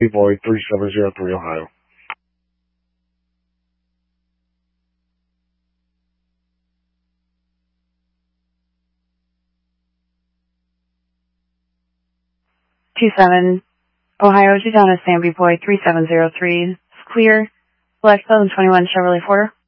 Boy 3703 Ohio. Ohio, Jadona Samby Boy 3703. It's clear. Black 2021 Chevrolet Forder.